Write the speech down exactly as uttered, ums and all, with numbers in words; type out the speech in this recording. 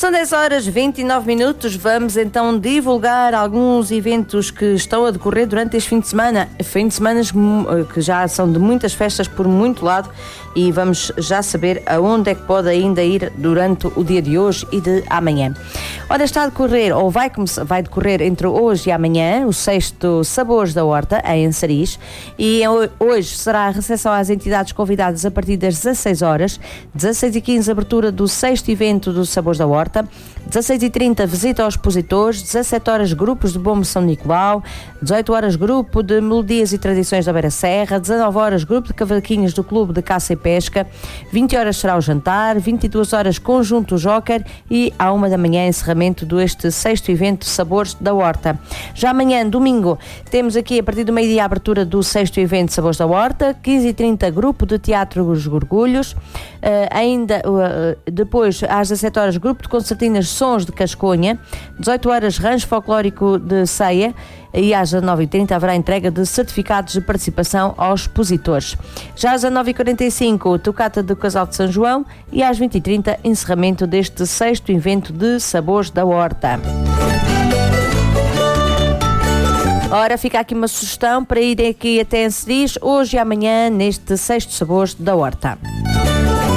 São dez horas e vinte e nove minutos. Vamos então divulgar alguns eventos que estão a decorrer durante este fim de semana. Fim de semana que já são de muitas festas por muito lado, e vamos já saber aonde é que pode ainda ir durante o dia de hoje e de amanhã. Ora, está a decorrer, ou vai, começar, vai decorrer entre hoje e amanhã, o sexto Sabores da Horta, em Ansariz, e hoje será a recepção às entidades convidadas a partir das dezasseis horas, dezasseis e quinze abertura do sexto evento do Sabores da Horta, dezasseis e trinta visita aos expositores, dezassete horas grupos de Bombo São Nicolau, dezoito horas grupo de Melodias e Tradições da Beira Serra, dezanove horas grupo de cavaquinhos do Clube de Caça e Pesca, vinte horas será o jantar, vinte e duas horas conjunto Joker e à uma da manhã encerramento deste sexto evento Sabores da Horta. Já amanhã, domingo, temos aqui a partir do meio-dia a abertura do sexto evento Sabores da Horta, quinze e trinta grupo de Teatro dos Gorgulhos, uh, ainda uh, depois às dezassete horas grupo de concertinas Sons de Casconha, dezoito horas rancho folclórico de Ceia, e às dezanove e trinta haverá entrega de certificados de participação aos expositores. Já às dezanove e quarenta e cinco, tocata do Casal de São João, e às vinte e trinta, encerramento deste sexto evento de Sabores da Horta. Ora, fica aqui uma sugestão para irem aqui até Ansariz hoje e amanhã neste sexto Sabores da Horta.